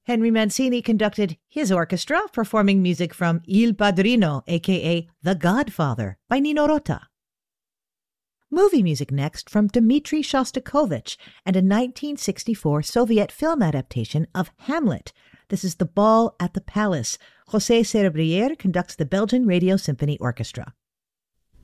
Henry Mancini conducted his orchestra, performing music from Il Padrino, a.k.a. The Godfather, by Nino Rota. Movie music next from Dmitri Shostakovich and a 1964 Soviet film adaptation of Hamlet. This is The Ball at the Palace. José Cerebrier conducts the Belgian Radio Symphony Orchestra.